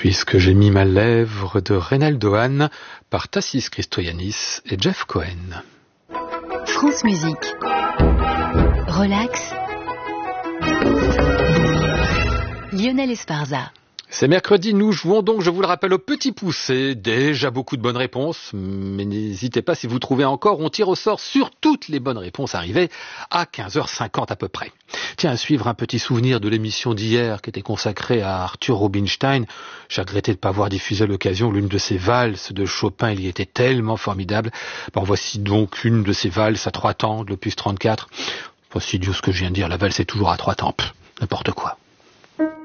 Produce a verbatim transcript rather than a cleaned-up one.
Puisque j'ai mis ma lèvre de Reynaldo Hahn par Tassis Christoyanis et Jeff Cohen. France Musique. Relax. Lionel Esparza. C'est mercredi, nous jouons donc, je vous le rappelle, au petit poussé. Déjà beaucoup de bonnes réponses, mais n'hésitez pas si vous trouvez encore, on tire au sort sur toutes les bonnes réponses arrivées à quinze heures cinquante à peu près. Tiens, à suivre un petit souvenir de l'émission d'hier qui était consacrée à Arthur Rubinstein. J'ai regretté de ne pas avoir diffusé à l'occasion l'une de ses valses de Chopin, il y était tellement formidable. Bon, voici donc une de ces valses à trois temps, de l'opus trente-quatre. Voici Dieu ce que je viens de dire, la valse est toujours à trois temps, pff, n'importe quoi.